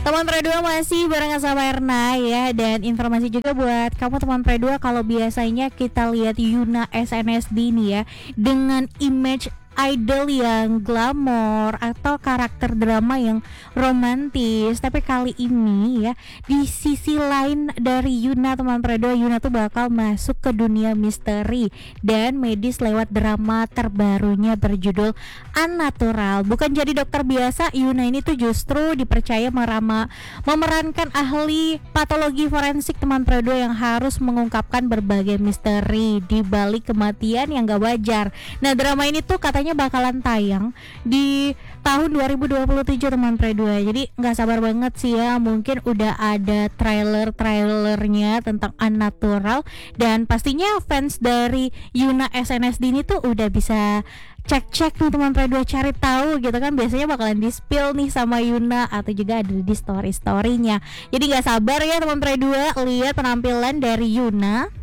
Teman Pre2 masih bareng sama Erna ya. Dan informasi juga buat kamu teman Pre2, kalau biasanya kita lihat Yuna SNSD nih ya, dengan image idol yang glamor atau karakter drama yang romantis, tapi kali ini ya, di sisi lain dari Yuna teman Pre2, Yuna tuh bakal masuk ke dunia misteri dan medis lewat drama terbarunya berjudul Unnatural. Bukan jadi dokter biasa, Yuna ini tuh justru dipercaya memerankan ahli patologi forensik teman Pre2 yang harus mengungkapkan berbagai misteri di balik kematian yang gak wajar. Nah, drama ini tuh katanya bakalan tayang di tahun 2027 teman Pre2. Jadi nggak sabar banget sih ya, mungkin udah ada trailernya tentang Unnatural, dan pastinya fans dari Yuna SNSD ini tuh udah bisa cek nih teman Pre2, cari tahu gitu kan, biasanya bakalan di-spill nih sama Yuna atau juga ada di story-storynya. Jadi nggak sabar ya teman Pre2 lihat penampilan dari Yuna.